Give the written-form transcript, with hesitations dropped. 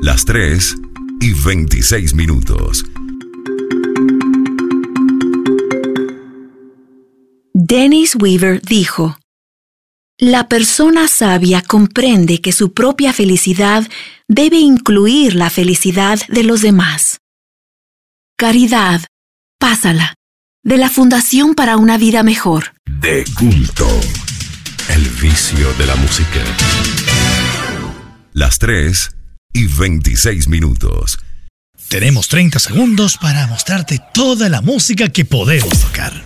Las 3:26. Dennis Weaver dijo: la persona sabia comprende que su propia felicidad debe incluir la felicidad de los demás. Caridad, pásala, de la Fundación para una Vida Mejor. De culto, el vicio de la música. Las 3:26. Tenemos 30 segundos para mostrarte toda la música que podemos tocar.